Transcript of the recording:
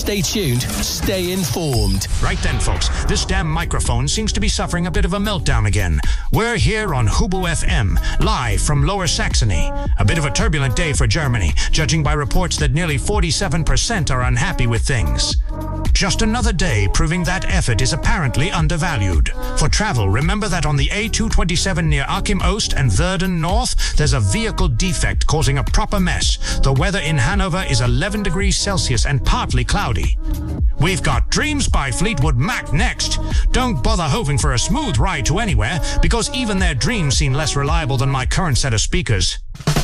Stay tuned, stay informed. Right then, folks, this damn microphone seems to be suffering a bit of a meltdown again. We're here on Hubu FM, live from Lower Saxony. A bit of a turbulent day for Germany, judging by reports that nearly 47% are unhappy with things. Just another day proving that effort is apparently undervalued. For travel, remember that on the A227 near Achim Ost and Verden North, there's a vehicle defect causing a proper mess. The weather in Hanover is 11 degrees Celsius and partly cloudy. We've got Dreams by Fleetwood Mac next. Don't bother hoping for a smooth ride to anywhere, because even their dreams seem less reliable than my current set of speakers.